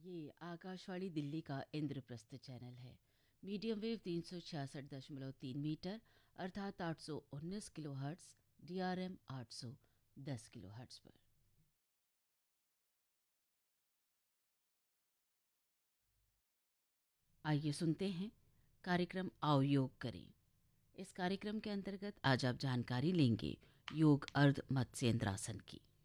ये आकाशवाणी दिल्ली का इंद्रप्रस्थ चैनल है। मीडियम वेव 366.3 मीटर अर्थात 819 किलोहर्ट्ज़, DRM 810 किलोहर्ट्ज़ पर। आइए सुनते हैं कार्यक्रम आओ योग करें। इस कार्यक्रम के अंतर्गत आज आप जानकारी लेंगे योग अर्ध मत्स्येंद्रासन की।